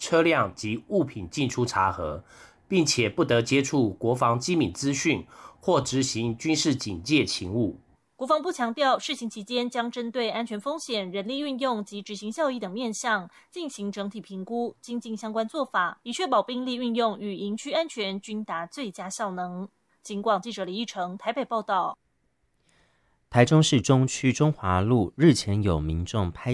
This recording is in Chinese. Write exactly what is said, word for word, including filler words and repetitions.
车辆及物品进出查核，并且不得接触国防机密资讯或执行军事警戒勤务。 国防部强调，试行期间将针对安全风险、人力运用及执行效益等面向进行整体评估，精进相关做法，以确保兵力运用与营区安全均达最佳效能。警广记者李义成台北报道。 台中市中区中华路日前有民众拍